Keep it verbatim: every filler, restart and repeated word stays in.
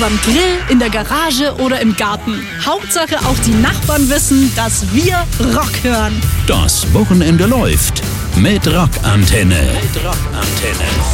beim Grill, in der Garage oder im Garten. Hauptsache auch die Nachbarn wissen, dass wir Rock hören. Das Wochenende läuft mit Rockantenne. Mit Rockantenne.